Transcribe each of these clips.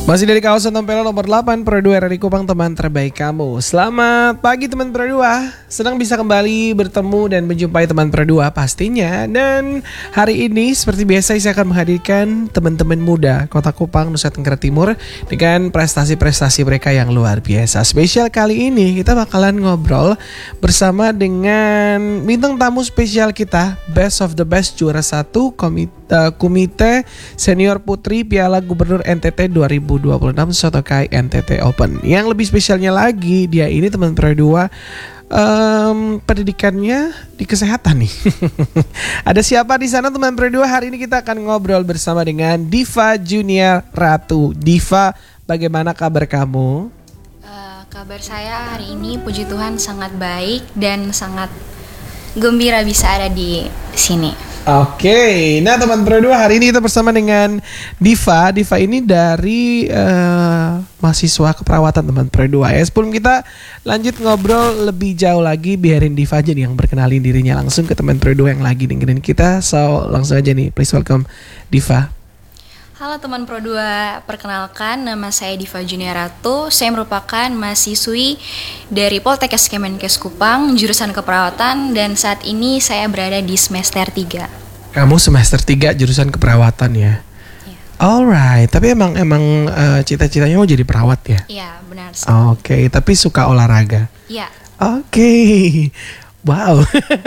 Masih dari kawasan Tempelo nomor 8 Pro 2 RRI Kupang, teman terbaik kamu. Selamat pagi teman Pro 2. Senang bisa kembali bertemu dan menjumpai teman Pro 2 pastinya. Dan hari ini seperti biasa saya akan menghadirkan teman-teman muda Kota Kupang, Nusa Tenggara Timur dengan prestasi-prestasi mereka yang luar biasa. Spesial kali ini kita bakalan ngobrol bersama dengan bintang tamu spesial kita, Best of the Best juara 1 Komite Senior Putri Piala Gubernur NTT 2026 Sotokai NTT Open. Yang lebih spesialnya lagi, dia ini teman Pro 2 pendidikannya di kesehatan nih. Ada siapa di sana teman Pro 2? Hari ini kita akan ngobrol bersama dengan Diva Junia Ratu. Diva, bagaimana kabar kamu? Kabar saya hari ini puji Tuhan sangat baik dan sangat gembira bisa ada di sini. Oke, nah teman Pro 2, hari ini kita bersama dengan Diva. Diva ini dari mahasiswa keperawatan teman Pro 2 ya. Sebelum kita lanjut ngobrol lebih jauh lagi, biarin Diva aja nih yang berkenalin dirinya langsung ke teman Pro 2 yang lagi dengerin kita. So langsung aja nih, please welcome Diva. Halo teman Pro 2, perkenalkan nama saya Diva Junia Ratu. Saya merupakan mahasiswi dari Poltekkes Kemenkes Kupang, jurusan keperawatan, dan saat ini saya berada di semester 3. Kamu semester 3 jurusan keperawatan ya? Iya. Alright, tapi emang cita-citanya mau jadi perawat ya? Iya, benar. Oke, tapi suka olahraga? Iya. Oke. Wow.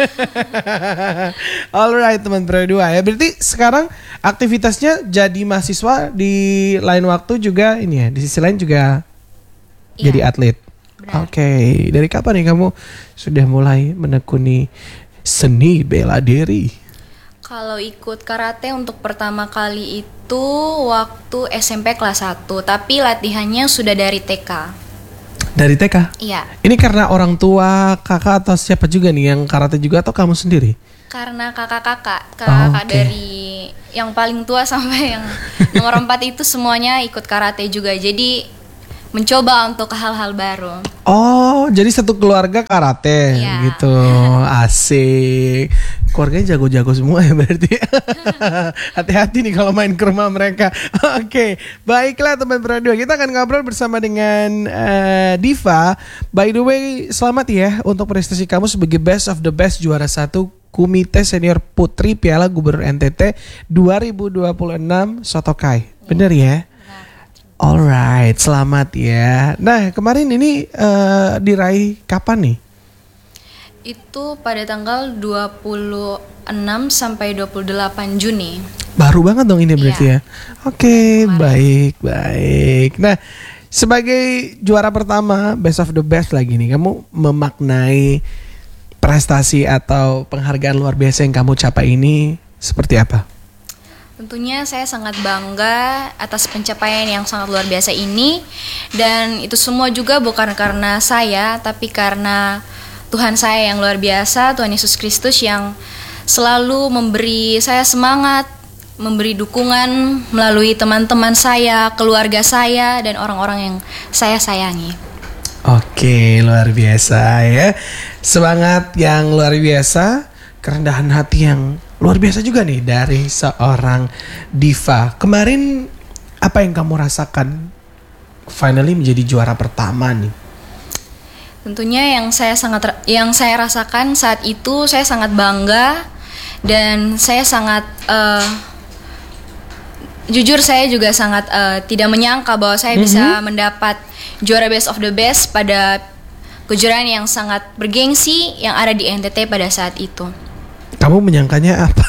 Alright teman Pro 2 ya. Berarti sekarang aktivitasnya jadi mahasiswa, di lain waktu juga ini ya, di sisi lain juga jadi atlet. Oke. Dari kapan nih kamu sudah mulai menekuni seni bela diri? Kalau ikut karate untuk pertama kali itu waktu SMP kelas 1, tapi latihannya sudah dari TK. Dari TK? Iya. Ini karena orang tua, kakak atau siapa juga nih yang karate juga, atau kamu sendiri? Karena kakak dari yang paling tua sampai yang nomor 4 itu semuanya ikut karate juga. Jadi mencoba untuk hal-hal baru. Oh, jadi satu keluarga karate gitu. Asik. Keluarganya jago-jago semua ya berarti. Hati-hati nih kalau main ke rumah mereka. Oke, baiklah teman Pro 2. Kita akan ngobrol bersama dengan Diva. By the way, selamat ya untuk prestasi kamu sebagai Best of the Best juara 1 Komite Senior Putri Piala Gubernur NTT 2026 Sotokai. Bener ya? Alright, selamat ya. Nah, kemarin ini diraih kapan nih? Itu pada tanggal 26 sampai 28 Juni. Baru banget dong ini berarti ya. Oke, baik. Nah, sebagai juara pertama, Best of the Best lagi nih, kamu memaknai prestasi atau penghargaan luar biasa yang kamu capai ini seperti apa? Tentunya saya sangat bangga atas pencapaian yang sangat luar biasa ini. Dan itu semua juga bukan karena saya, tapi karena Tuhan saya yang luar biasa, Tuhan Yesus Kristus yang selalu memberi saya semangat, memberi dukungan melalui teman-teman saya, keluarga saya, dan orang-orang yang saya sayangi. Oke, luar biasa ya. Semangat yang luar biasa, kerendahan hati yang luar biasa juga nih dari seorang Diva. Kemarin apa yang kamu rasakan finally menjadi juara pertama nih? Tentunya yang saya rasakan saat itu, saya sangat bangga dan saya sangat jujur saya juga sangat tidak menyangka bahwa saya bisa mendapat juara Best of the Best pada kejuaraan yang sangat bergengsi yang ada di NTT pada saat itu. Kamu menyangkanya apa?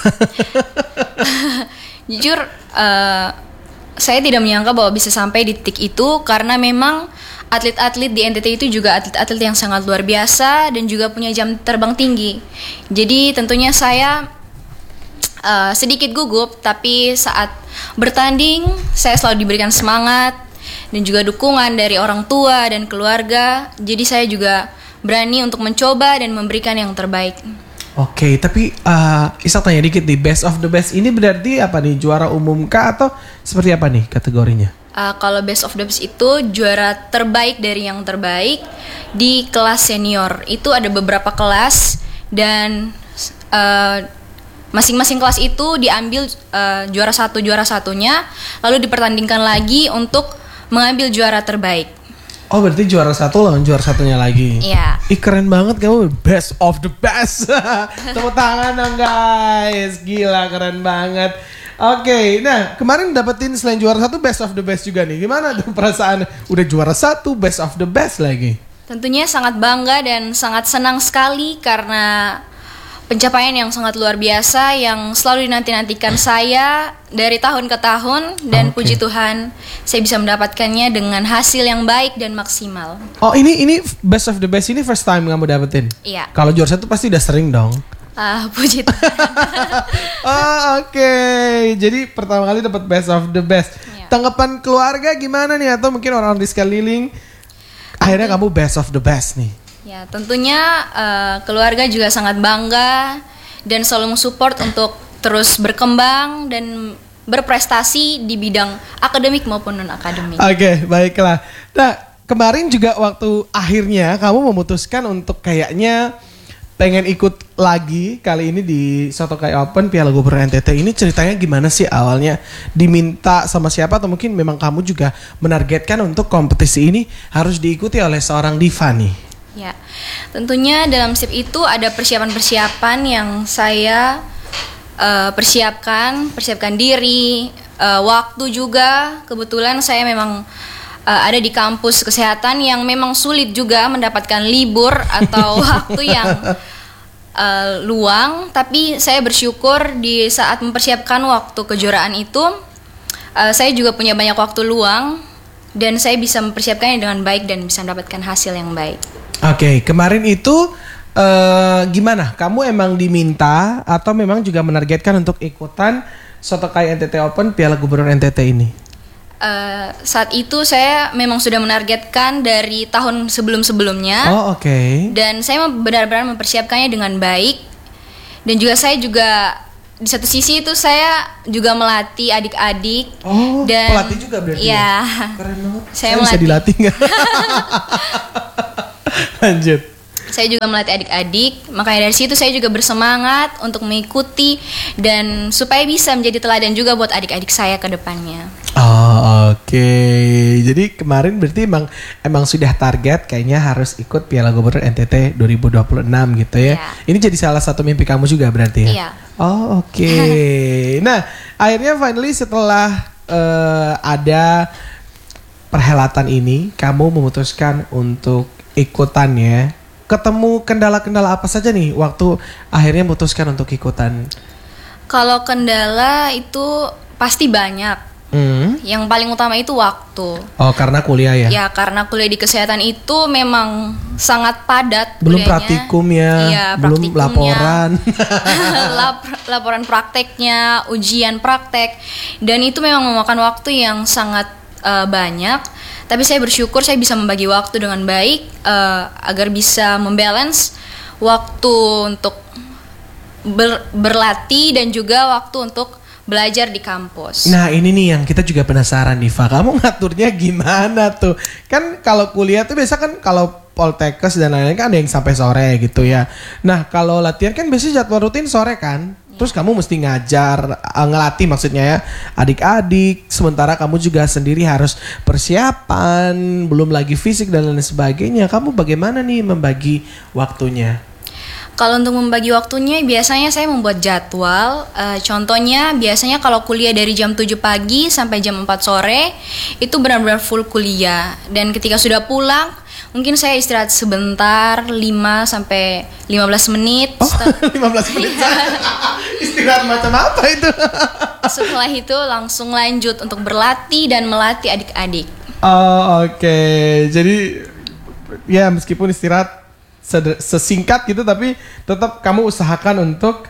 Jujur, saya tidak menyangka bahwa bisa sampai di titik itu, karena memang atlet-atlet di NTT itu juga atlet-atlet yang sangat luar biasa dan juga punya jam terbang tinggi. Jadi tentunya saya sedikit gugup, tapi saat bertanding saya selalu diberikan semangat dan juga dukungan dari orang tua dan keluarga. Jadi saya juga berani untuk mencoba dan memberikan yang terbaik. Oke, tapi Isak tanya dikit nih, Best of the Best ini berarti apa nih? Juara umum kah atau seperti apa nih kategorinya? Kalau Best of the Best itu juara terbaik dari yang terbaik di kelas senior. Itu ada beberapa kelas dan masing-masing kelas itu diambil juara satunya, lalu dipertandingkan lagi untuk mengambil juara terbaik. Oh berarti juara 1 lawan juara satunya lagi. Iya. Ih keren banget kamu, best of the best. Tepuk tangan dong guys, gila keren banget. Oke, nah kemarin dapetin selain juara 1 best of the best juga nih. Gimana tuh perasaan udah juara 1 best of the best lagi? Tentunya sangat bangga dan sangat senang sekali karena pencapaian yang sangat luar biasa yang selalu dinanti-nantikan saya dari tahun ke tahun, dan puji Tuhan saya bisa mendapatkannya dengan hasil yang baik dan maksimal. Oh ini best of the best ini first time kamu dapetin? Iya. Kalau juara 1 pasti udah sering dong. Puji Tuhan. Oke. Jadi pertama kali dapat best of the best. Iya. Tanggapan keluarga gimana nih, atau mungkin orang di sekeliling akhirnya kamu best of the best nih? Ya, tentunya keluarga juga sangat bangga dan selalu mensupport untuk terus berkembang dan berprestasi di bidang akademik maupun non-akademik. Oke, baiklah. Nah, kemarin juga waktu akhirnya kamu memutuskan untuk kayaknya pengen ikut lagi kali ini di Sotokai Open Piala Gubernur NTT. Ini ceritanya gimana sih awalnya? Diminta sama siapa, atau mungkin memang kamu juga menargetkan untuk kompetisi ini harus diikuti oleh seorang diva nih? Ya, tentunya dalam SIP itu ada persiapan-persiapan yang saya persiapkan diri, waktu juga. Kebetulan saya memang ada di kampus kesehatan yang memang sulit juga mendapatkan libur atau waktu yang luang. Tapi saya bersyukur di saat mempersiapkan waktu kejuaraan itu, saya juga punya banyak waktu luang dan saya bisa mempersiapkannya dengan baik dan bisa mendapatkan hasil yang baik. Oke, kemarin itu gimana? Kamu emang diminta atau memang juga menargetkan untuk ikutan Sotokai NTT Open Piala Gubernur NTT ini? Saat itu saya memang sudah menargetkan dari tahun sebelum-sebelumnya. Oh, oke. Dan saya benar-benar mempersiapkannya dengan baik. Dan juga saya juga di satu sisi itu saya juga melatih adik-adik. Oh, dan pelatih juga berarti? Ya. Keren banget. Saya bisa dilatih nggak? Lanjut. Saya juga melatih adik-adik, makanya dari situ saya juga bersemangat untuk mengikuti dan supaya bisa menjadi teladan juga buat adik-adik saya ke depannya. Oh, oke. Jadi kemarin berarti emang sudah target kayaknya harus ikut Piala Gubernur NTT 2026 gitu ya. Ini jadi salah satu mimpi kamu juga berarti ya? Iya. Oh, oke. Nah, akhirnya finally setelah ada perhelatan ini, kamu memutuskan untuk ikutannya. Ketemu kendala-kendala apa saja nih waktu akhirnya memutuskan untuk ikutan? Kalau kendala itu pasti banyak. Yang paling utama itu waktu. Oh, karena kuliah ya? Ya, karena kuliah di kesehatan itu memang sangat padat belum kuliahnya. Praktikum ya, Iya, belum laporan. Laporan prakteknya, ujian praktek. Dan itu memang memakan waktu yang sangat banyak. Tapi saya bersyukur saya bisa membagi waktu dengan baik agar bisa membalance waktu untuk berlatih dan juga waktu untuk belajar di kampus. Nah ini nih yang kita juga penasaran Diva, kamu ngaturnya gimana tuh? Kan kalau kuliah tuh biasa kan kalau Poltekkes dan lain-lain kan ada yang sampai sore gitu ya. Nah kalau latihan kan biasanya jadwal rutin sore kan? Terus kamu mesti ngajar, ngelatih maksudnya ya, adik-adik. Sementara kamu juga sendiri harus persiapan, belum lagi fisik dan lain sebagainya. Kamu bagaimana nih membagi waktunya? Kalau untuk membagi waktunya biasanya saya membuat jadwal. Contohnya biasanya kalau kuliah dari jam 7 pagi sampai jam 4 sore itu benar-benar full kuliah. Dan ketika sudah pulang mungkin saya istirahat sebentar 5 sampai 15 menit. Oh, 15 menit. Istirahat macam apa itu? Setelah itu langsung lanjut untuk berlatih dan melatih adik-adik. Oh, oke. Jadi ya meskipun istirahat sesingkat gitu tapi tetap kamu usahakan untuk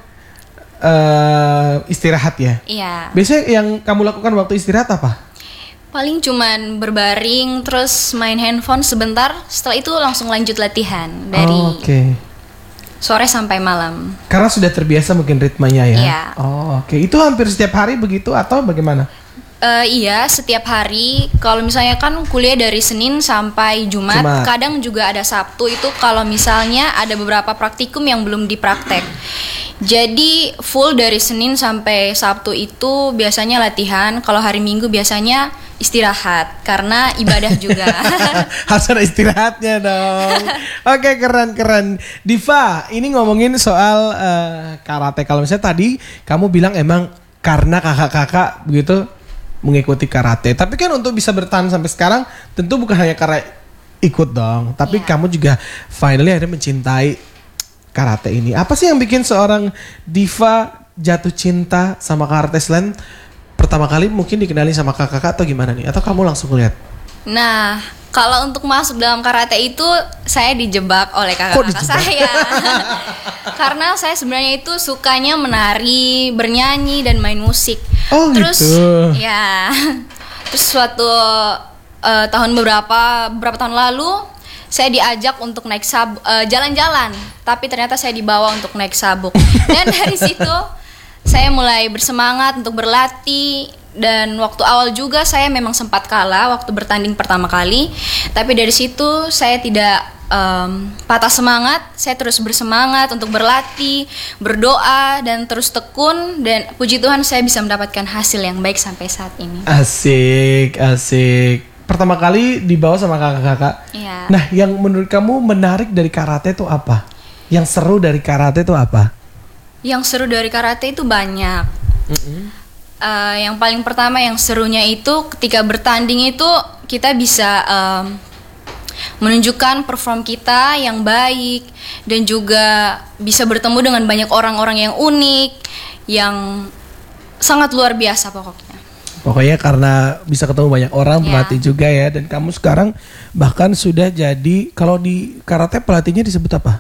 istirahat ya? Iya. Biasanya yang kamu lakukan waktu istirahat apa? Paling cuman berbaring terus main handphone sebentar, setelah itu langsung lanjut latihan dari sore sampai malam. Karena sudah terbiasa mungkin ritmenya ya? Iya. Oh, oke. Itu hampir setiap hari begitu atau bagaimana? Iya, setiap hari. Kalau misalnya kan kuliah dari Senin sampai Jumat. Kadang juga ada Sabtu itu kalau misalnya ada beberapa praktikum yang belum dipraktek. Jadi full dari Senin sampai Sabtu itu biasanya latihan. Kalau hari Minggu biasanya istirahat karena ibadah juga. Harus ada istirahatnya dong. Oke, keren. Diva, ini ngomongin soal karate. Kalau misalnya tadi kamu bilang emang karena kakak-kakak begitu mengikuti karate. Tapi kan untuk bisa bertahan sampai sekarang tentu bukan hanya karena ikut dong. Tapi kamu juga finally akhirnya mencintai karate ini. Apa sih yang bikin seorang Diva jatuh cinta sama karate selain pertama kali mungkin dikenali sama kakak-kakak atau gimana nih? Atau kamu langsung lihat? Nah, kalau untuk masuk dalam karate itu saya dijebak oleh kakak-kakak saya. Karena saya sebenarnya itu sukanya menari, bernyanyi dan main musik. Oh, terus gitu. ya. Terus suatu beberapa tahun lalu saya diajak untuk naik jalan-jalan, tapi ternyata saya dibawa untuk naik sabuk. Dan dari situ saya mulai bersemangat untuk berlatih. Dan waktu awal juga saya memang sempat kalah waktu bertanding pertama kali. Tapi dari situ saya tidak patah semangat. Saya terus bersemangat untuk berlatih, berdoa, dan terus tekun. Dan puji Tuhan saya bisa mendapatkan hasil yang baik sampai saat ini. Asik. Pertama kali dibawa sama kakak-kakak. Iya. Nah, yang menurut kamu menarik dari karate itu apa? Yang seru dari karate itu apa? Yang seru dari karate itu banyak. Yang paling pertama yang serunya itu ketika bertanding itu kita bisa menunjukkan perform kita yang baik dan juga bisa bertemu dengan banyak orang-orang yang unik, yang sangat luar biasa pokoknya. Pokoknya karena bisa ketemu banyak orang, pelatih juga ya. Dan kamu sekarang bahkan sudah jadi, kalau di karate pelatihnya disebut apa?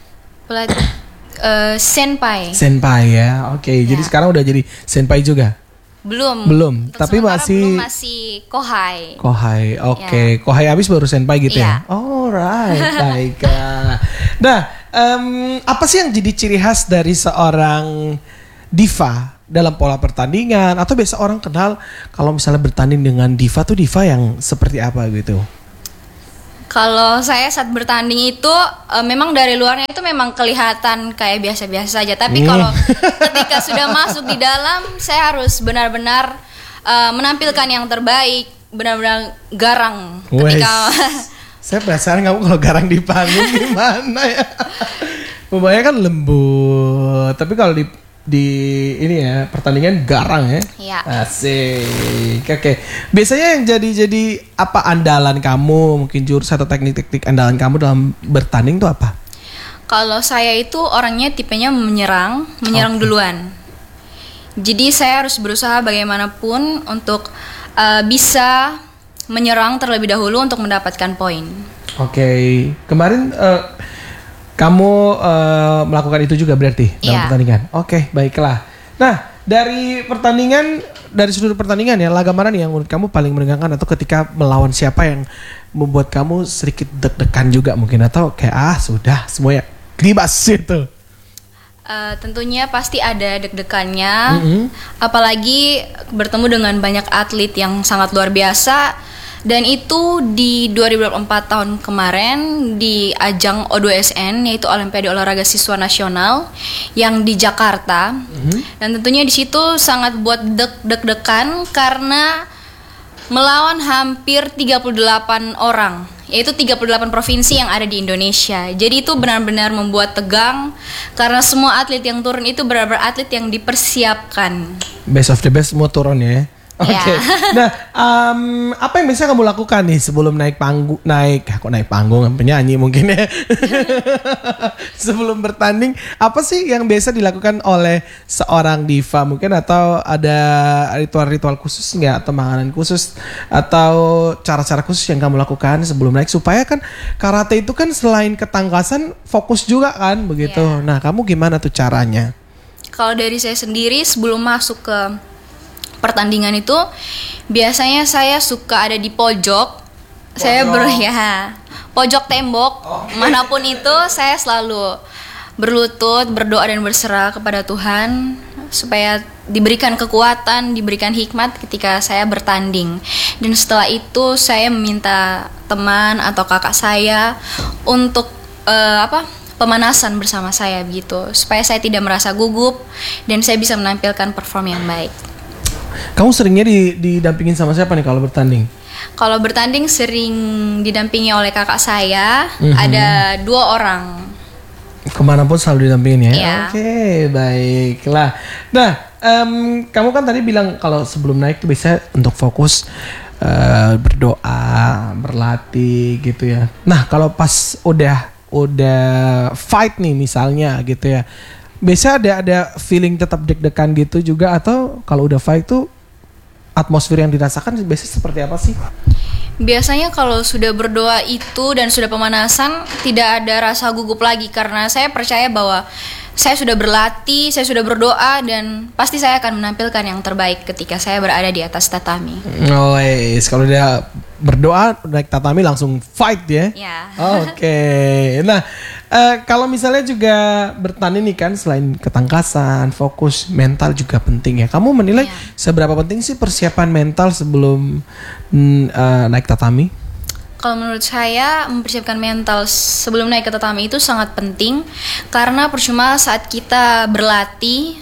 Senpai. Senpai ya, oke. Jadi sekarang udah jadi senpai juga? Belum. Tapi belum, masih kohai. Kohai, oke. Kohai habis baru senpai gitu ya? Alright, baiklah. Nah, apa sih yang jadi ciri khas dari seorang Diva dalam pola pertandingan? Atau biasa orang kenal kalau misalnya bertanding dengan Diva tuh Diva yang seperti apa gitu? Kalau saya saat bertanding itu memang dari luarnya itu memang kelihatan kayak biasa-biasa saja. Tapi kalau ketika sudah masuk di dalam, saya harus benar-benar menampilkan yang terbaik, benar-benar garang. Ketika saya penasaran kamu kalau garang di panggung gimana ya? Pemainnya kan lembut, tapi kalau di ini ya pertandingan garang ya. Iya. Asik. Oke. Biasanya yang jadi apa andalan kamu, mungkin jurus atau teknik-teknik andalan kamu dalam bertanding tuh apa? Kalau saya itu orangnya tipenya menyerang duluan. Jadi saya harus berusaha bagaimanapun untuk bisa menyerang terlebih dahulu untuk mendapatkan poin. Oke. Kemarin kamu melakukan itu juga berarti dalam pertandingan? Oke, baiklah. Nah, dari sudut pertandingan ya, laga mana nih yang menurut kamu paling menegangkan, atau ketika melawan siapa yang membuat kamu sedikit deg-degan juga mungkin, atau kayak sudah semuanya libas itu? Tentunya pasti ada deg-degannya, apalagi bertemu dengan banyak atlet yang sangat luar biasa. Dan itu di 2024 tahun kemarin di ajang O2SN, yaitu Olimpiade Olahraga Siswa Nasional yang di Jakarta. Dan tentunya di situ sangat buat deg-degan karena melawan hampir 38 orang, yaitu 38 provinsi yang ada di Indonesia. Jadi itu benar-benar membuat tegang karena semua atlet yang turun itu benar-benar atlet yang dipersiapkan. Best of the best semua turun ya. Oke. Nah, apa yang bisa kamu lakukan nih sebelum naik panggung, penyanyi mungkin ya. Sebelum bertanding, apa sih yang biasa dilakukan oleh seorang Diva mungkin, atau ada ritual-ritual khusus nggak, atau makanan khusus, atau cara-cara khusus yang kamu lakukan sebelum naik, supaya kan karate itu kan selain ketangkasan fokus juga kan begitu. Nah, kamu gimana tuh caranya? Kalau dari saya sendiri sebelum masuk ke pertandingan itu biasanya saya suka ada di pojok. Saya pojok tembok. Manapun itu saya selalu berlutut, berdoa dan berserah kepada Tuhan supaya diberikan kekuatan, diberikan hikmat ketika saya bertanding. Dan setelah itu saya meminta teman atau kakak saya untuk pemanasan bersama saya begitu, supaya saya tidak merasa gugup dan saya bisa menampilkan perform yang baik. Kamu seringnya didampingin sama siapa nih kalau bertanding? Kalau bertanding sering didampingi oleh kakak saya, ada 2 orang. Kemana pun selalu didampingin ya? Iya. Oke, baiklah. Nah, kamu kan tadi bilang kalau sebelum naik tuh biasanya untuk fokus berdoa, berlatih gitu ya. Nah, kalau pas udah fight nih misalnya gitu ya, biasanya ada feeling tetap deg-degan gitu juga, atau kalau udah fight tuh atmosfer yang dirasakan biasanya seperti apa sih? Biasanya kalau sudah berdoa itu dan sudah pemanasan, tidak ada rasa gugup lagi karena saya percaya bahwa saya sudah berlatih, saya sudah berdoa, dan pasti saya akan menampilkan yang terbaik ketika saya berada di atas tatami. Oh, kalau udah berdoa naik tatami langsung fight ya? Ya. Oke. Nah, kalau misalnya juga bertanding nih kan, selain ketangkasan, fokus mental juga penting ya. Kamu menilai seberapa penting sih persiapan mental sebelum naik tatami? Kalau menurut saya mempersiapkan mental sebelum naik ke tatami itu sangat penting, karena percuma saat kita berlatih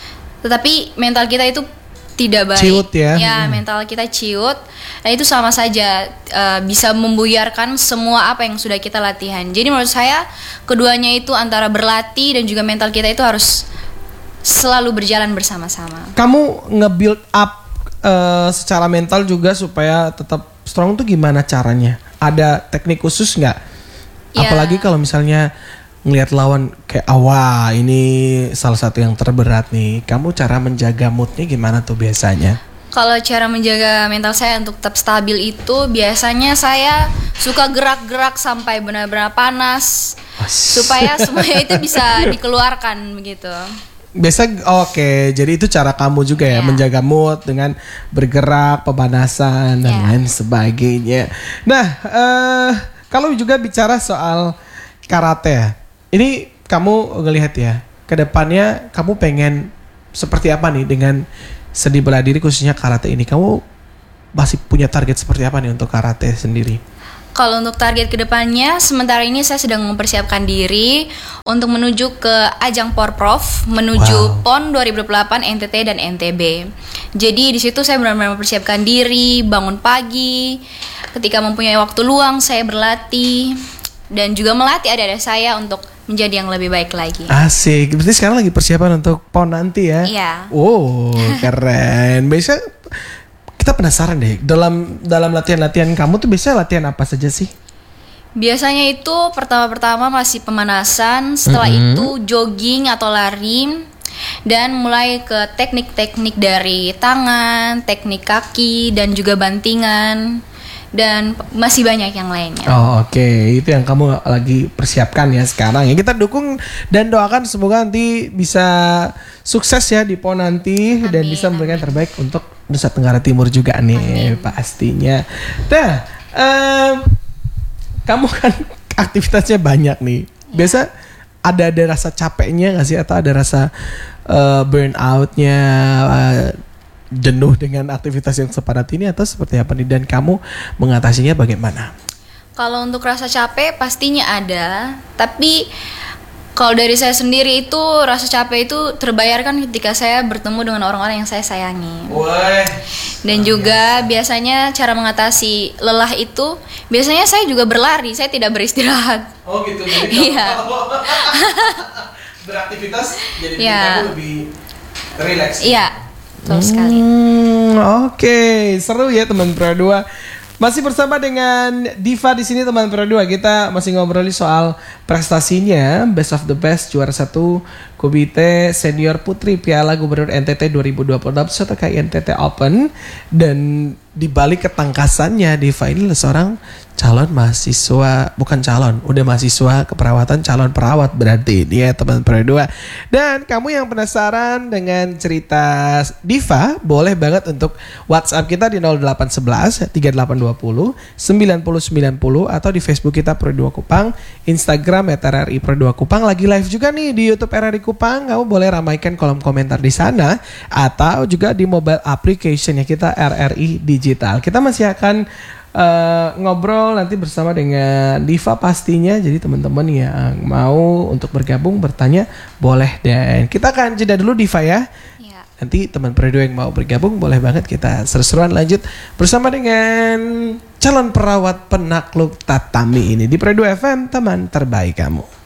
tetapi mental kita itu tidak baik. Ciut ya? Ya, mental kita ciut. Nah, itu sama saja bisa membuyarkan semua apa yang sudah kita latihan. Jadi menurut saya keduanya itu, antara berlatih dan juga mental kita itu harus selalu berjalan bersama-sama. Kamu nge-build up secara mental juga supaya tetap strong tuh gimana caranya? Ada teknik khusus nggak? Ya. Apalagi kalau misalnya ngelihat lawan kayak wah ini salah satu yang terberat nih. Kamu cara menjaga moodnya gimana tuh biasanya? Kalau cara menjaga mental saya untuk tetap stabil itu, biasanya saya suka gerak-gerak sampai benar-benar panas, supaya semuanya itu bisa dikeluarkan begitu. Biasa oke, jadi itu cara kamu juga ya menjaga mood dengan bergerak, pemanasan dan lain sebagainya. Nah, kalau juga bicara soal karate ya, ini kamu ngelihat ya, kedepannya kamu pengen seperti apa nih dengan seni bela diri khususnya karate ini? Kamu masih punya target seperti apa nih untuk karate sendiri? Kalau untuk target kedepannya, sementara ini saya sedang mempersiapkan diri untuk menuju ke ajang Porprov, menuju PON 2028 NTT dan NTB. Jadi di situ saya benar-benar mempersiapkan diri, bangun pagi, ketika mempunyai waktu luang saya berlatih, dan juga melatih adik-adik saya untuk menjadi yang lebih baik lagi. Asik, berarti sekarang lagi persiapan untuk PON nanti ya? Iya. Oh, keren. Biasanya kita penasaran deh, dalam latihan-latihan kamu tuh biasanya latihan apa saja sih? Biasanya itu pertama-pertama masih pemanasan, setelah itu jogging atau lari, dan mulai ke teknik-teknik dari tangan, teknik kaki, dan juga bantingan, dan masih banyak yang lainnya. Oh, oke. Itu yang kamu lagi persiapkan ya sekarang. Ya kita dukung dan doakan semoga nanti bisa sukses ya di PON nanti. Amin, dan bisa memberikan yang terbaik untuk Nusa Tenggara Timur juga nih. Amin. Pastinya. Nah, kamu kan aktivitasnya banyak nih. Biasa ada rasa capeknya nggak sih, atau ada rasa burnoutnya, jenuh dengan aktivitas yang sepadat ini, atau seperti apa nih, dan kamu mengatasinya bagaimana? Kalau untuk rasa capek pastinya ada, tapi kalau dari saya sendiri itu rasa capek itu terbayarkan ketika saya bertemu dengan orang-orang yang saya sayangi. Dan juga biasanya cara mengatasi lelah itu, biasanya saya juga berlari, saya tidak beristirahat. Oh gitu, jadi iya. Beraktivitas jadi kamu lebih rileks. Iya. Betul sekali. Oke, seru ya teman Pro 2. Masih bersama dengan Diva di sini teman Pro 2. Kita masih ngobrolin soal prestasinya, Best of the Best, juara 1 Komite Senior Putri Piala Gubernur NTT 2026 serta NTT Open. Dan di balik ketangkasannya, Diva ini seorang calon mahasiswa, bukan calon, udah mahasiswa keperawatan, calon perawat berarti ini ya teman Pro 2. Dan kamu yang penasaran dengan cerita Diva, boleh banget untuk WhatsApp kita di 0811 3820 9090 atau di Facebook kita Pro 2 Kupang, Instagram @RRI Pro 2 Kupang. Lagi live juga nih di YouTube RRI Kupang, kamu boleh ramaikan kolom komentar di sana atau juga di mobile application-nya kita RRI Digital. Kita masih akan ngobrol nanti bersama dengan Diva pastinya. Jadi teman-teman yang mau untuk bergabung bertanya boleh, dan kita akan jeda dulu Diva ya. Nanti teman Pro2 yang mau bergabung boleh banget kita seru-seruan lanjut bersama dengan calon perawat penakluk tatami ini di Pro2 FM, teman terbaik kamu.